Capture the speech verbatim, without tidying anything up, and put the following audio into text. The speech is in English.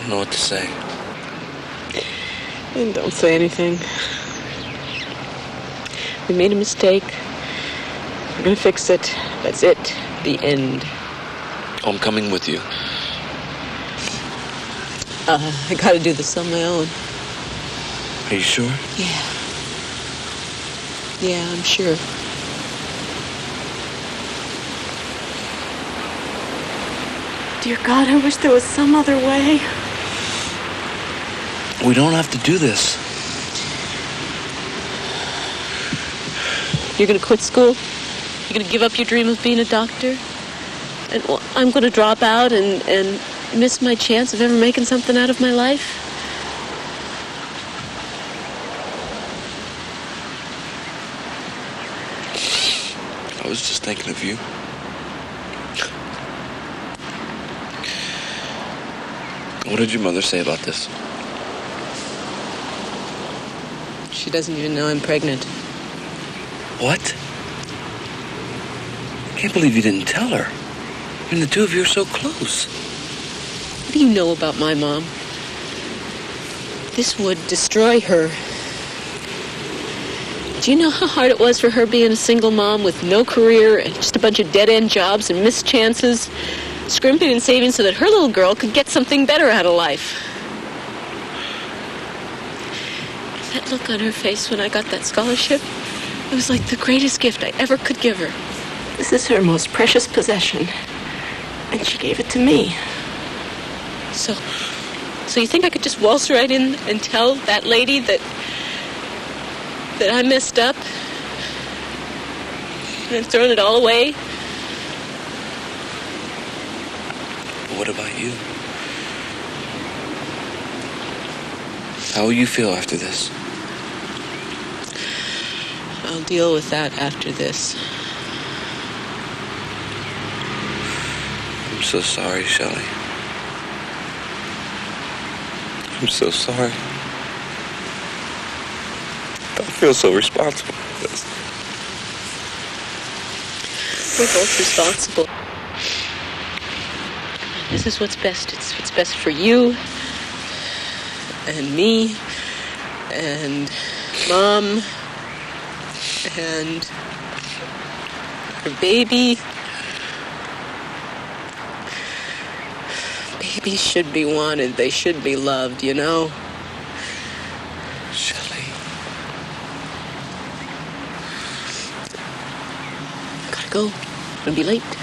don't know what to say. And don't say anything. We made a mistake. We're gonna fix it. That's it. The end. Oh, I'm coming with you. Uh, I gotta do this on my own. Are you sure? Yeah. Yeah, I'm sure. Dear God, I wish there was some other way. We don't have to do this. You're gonna quit school? You're gonna give up your dream of being a doctor? And well, I'm gonna drop out and, and miss my chance of ever making something out of my life? I was just thinking of you. What did your mother say about this? She doesn't even know I'm pregnant. What? I can't believe you didn't tell her. I mean, the two of you are so close. What do you know about my mom? This would destroy her. Do you know how hard it was for her being a single mom with no career and just a bunch of dead-end jobs and missed chances, scrimping and saving so that her little girl could get something better out of life? That look on her face when I got that scholarship, it was like the greatest gift I ever could give her. This is her most precious possession, and she gave it to me. So, so you think I could just waltz right in and tell that lady that that I messed up and thrown it all away? What about you? How will you feel after this? I'll deal with that after this. I'm so sorry, Shelley. I'm so sorry. I feel so responsible for this. We're both responsible. This is what's best. It's what's best for you and me and Mom and her baby. Babies should be wanted. They should be loved, you know? Shelley. Gotta go. I'm gonna be late.